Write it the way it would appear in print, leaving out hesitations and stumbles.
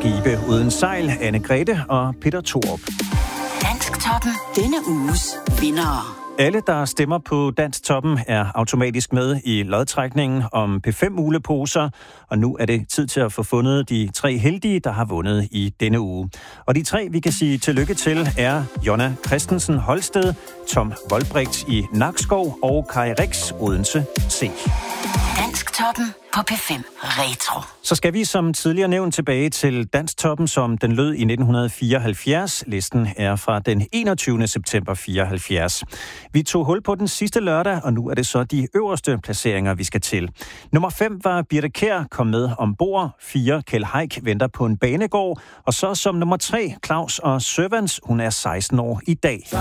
skibe uden sejl, Anne-Grethe og Peter Thorup. Dansktoppen. Denne uges vindere. Alle, der stemmer på Dansktoppen, er automatisk med i lodtrækningen om P5-muleposer, og nu er det tid til at få fundet de 3 heldige, der har vundet i denne uge. Og de 3, vi kan sige tillykke til, er Jonna Christensen Holsted, Tom Voldbrigt i Nakskov og Kai Rix Odense C. Dansktoppen på P5 Retro. Så skal vi som tidligere nævnt tilbage til Dansktoppen, som den lød i 1974. Listen er fra den 21. september 74. Vi tog hul på den sidste lørdag, og nu er det så de øverste placeringer, vi skal til. Nummer 5 var Birthe Kjær, kom med ombord. 4 Kjeld Haik venter på en banegård. Og så som nummer 3 Claus og Servants, hun er 16 år i dag.